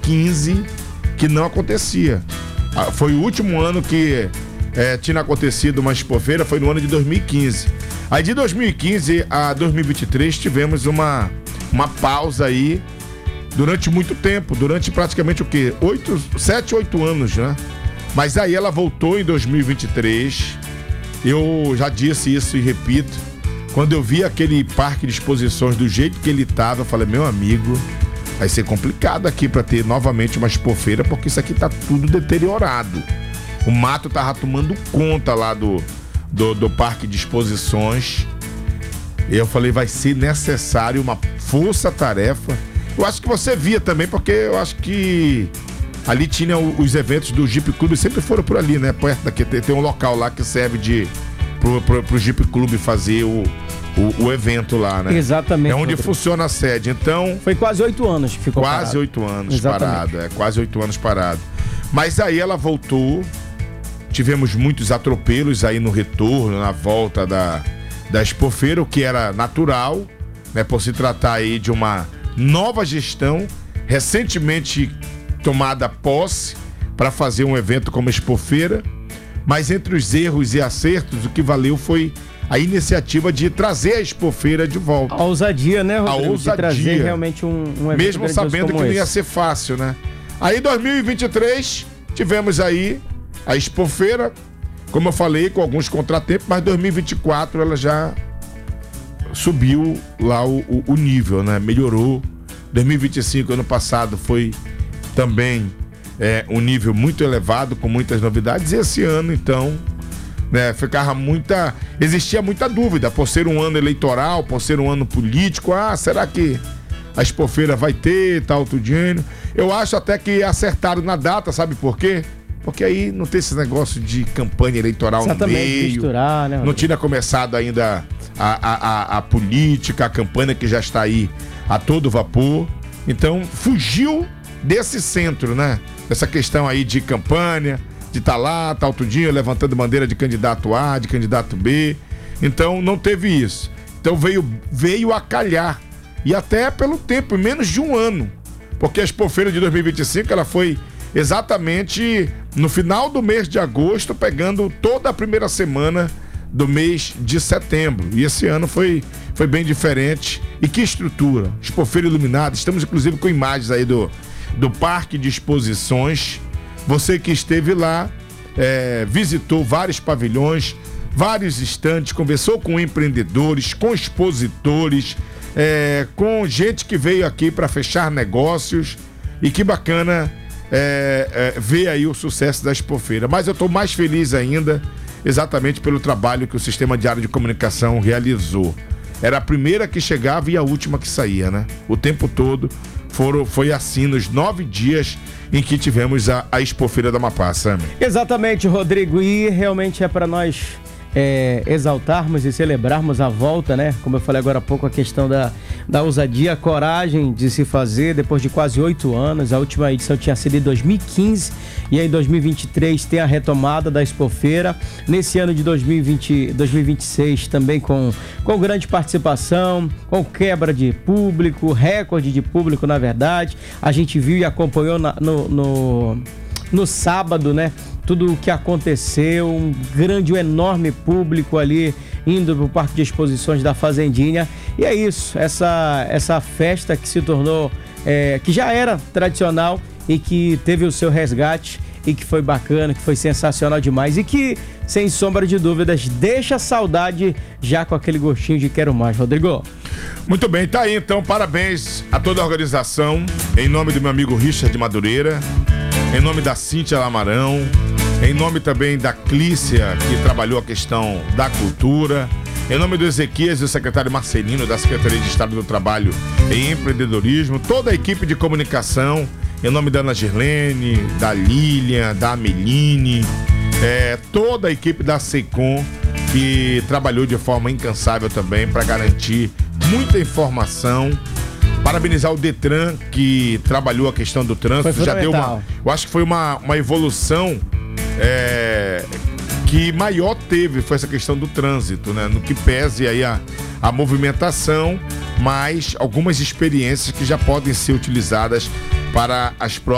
2015 que não acontecia. Foi o último ano que tinha acontecido uma expofeira, foi no ano de 2015. Aí de 2015 a 2023 tivemos uma pausa aí durante muito tempo, durante praticamente o quê? 7, 8 anos, né? Mas aí ela voltou em 2023. Eu já disse isso e repito. Quando eu vi aquele parque de exposições do jeito que ele estava, eu falei, meu amigo, vai ser complicado aqui para ter novamente uma expofeira, porque isso aqui tá tudo deteriorado. O mato tava tomando conta lá do parque de exposições. E eu falei, vai ser necessário uma força-tarefa. Eu acho que você via também, porque eu acho que ali tinha os eventos do Jeep Clube, sempre foram por ali, né? Perto daqui, tem um local lá que serve pro Jeep Clube fazer o evento lá, né? Exatamente. É onde funciona a sede, então... Foi quase 8 anos que ficou quase parado. 8 anos Exatamente. parado, quase 8 anos parado. Mas aí ela voltou, tivemos muitos atropelos aí no retorno, na volta da expofeira, o que era natural, né? Por se tratar aí de uma nova gestão, recentemente tomada posse para fazer um evento como a expofeira, mas entre os erros e acertos, o que valeu foi a iniciativa de trazer a expofeira de volta. A ousadia, né, Rodrigo? A ousadia. De trazer realmente um evento mesmo sabendo que não ia esse. ser fácil, né? Aí em 2023 tivemos aí a expofeira, como eu falei, com alguns contratempos, mas 2024 ela já subiu lá o nível, né? Melhorou. 2025, ano passado, foi também um nível muito elevado, com muitas novidades. E esse ano, então, né, existia muita dúvida, por ser um ano eleitoral, por ser um ano político. Será que a expofeira vai ter tal, tudo gênero? Eu acho até que acertaram na data, sabe por quê? Porque aí não tem esse negócio de campanha eleitoral no meio. Misturar, né, não tinha começado ainda a política, a campanha que já está aí a todo vapor. Então, fugiu desse centro, né? Dessa questão aí de campanha, de estar lá, tal tudinho, levantando bandeira de candidato A, de candidato B. Então, não teve isso. Então, veio a calhar. E até pelo tempo, em menos de um ano. Porque a expofeira de 2025, ela foi exatamente no final do mês de agosto, pegando toda a primeira semana do mês de setembro. E esse ano foi bem diferente. E que estrutura! Expofeira iluminada. Estamos inclusive com imagens aí do parque de exposições. Você que esteve lá, visitou vários pavilhões, vários estandes, conversou com empreendedores, com expositores, com gente que veio aqui para fechar negócios. E que bacana ver aí o sucesso da expofeira. Mas eu estou mais feliz ainda exatamente pelo trabalho que o Sistema Diário de Comunicação realizou. Era a primeira que chegava e a última que saía, né? O tempo todo foi assim nos 9 dias em que tivemos a expofeira da Amapá, Sami. Exatamente, Rodrigo, e realmente é para nós exaltarmos e celebrarmos a volta, né? Como eu falei agora há pouco, a questão da ousadia, a coragem de se fazer depois de quase 8 anos. A última edição tinha sido em 2015 e aí em 2023 tem a retomada da expofeira. Nesse ano de 2026 também com grande participação, com quebra de público, recorde de público, na verdade. A gente viu e acompanhou no sábado, né? Tudo o que aconteceu, um enorme público ali indo para o Parque de Exposições da Fazendinha. E é isso, essa festa que se tornou, que já era tradicional e que teve o seu resgate e que foi bacana, que foi sensacional demais e que, sem sombra de dúvidas, deixa saudade já com aquele gostinho de quero mais, Rodrigo. Muito bem, tá aí então, parabéns a toda a organização, em nome do meu amigo Richard Madureira, em nome da Cíntia Lamarão, em nome também da Clícia, que trabalhou a questão da cultura, em nome do Ezequias e do secretário Marcelino, da Secretaria de Estado do Trabalho e Empreendedorismo, toda a equipe de comunicação, em nome da Ana Girlene, da Lilian, da Ameline, toda a equipe da SEICOM, que trabalhou de forma incansável também para garantir muita informação. Parabenizar o Detran, que trabalhou a questão do trânsito. Já deu eu acho que foi uma evolução que maior teve, foi essa questão do trânsito, né? No que pese aí a movimentação, mas algumas experiências que já podem ser utilizadas para as próximas